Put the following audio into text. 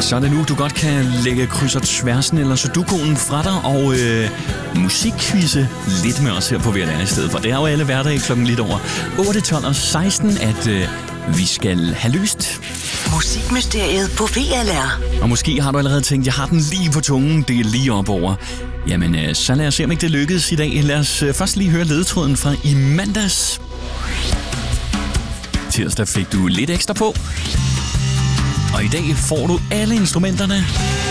Så er det nu, du godt kan lægge kryds og tværsen eller sudoku'en fra dig og musikquizze lidt med os her på VLR i stedet. For det er jo alle hverdage klokken lidt over 8, 12 og 16, at vi skal have løst Musikmysteriet på VLR. Og måske har du allerede tænkt, jeg har den lige på tungen, det er lige op over. Jamen, så lad os se, om ikke det lykkedes i dag. Lad os først lige høre ledetråden fra i mandags. Tirsdag fik du lidt ekstra på. Og i dag får du alle instrumenterne.